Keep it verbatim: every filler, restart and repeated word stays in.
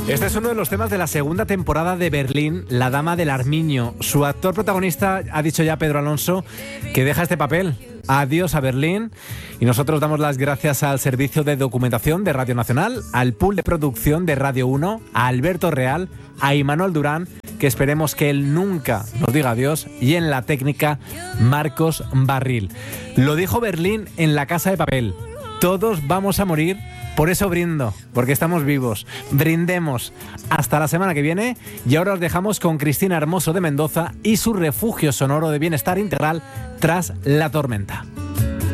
Este es uno de los temas de la segunda temporada de Berlín, La Dama del Armiño. Su actor protagonista ha dicho ya, Pedro Alonso, que deja este papel. Adiós a Berlín. Y nosotros damos las gracias al Servicio de Documentación de Radio Nacional, al pool de producción de Radio uno, a Alberto Real, a Imanol Durán, que esperemos que él nunca nos diga adiós, y en la técnica, Marcos Barril. Lo dijo Berlín en La Casa de Papel. Todos vamos a morir. Por eso brindo, porque estamos vivos. Brindemos. Hasta la semana que viene. Y ahora os dejamos con Cristina Hermoso de Mendoza y su refugio sonoro de bienestar integral tras la tormenta.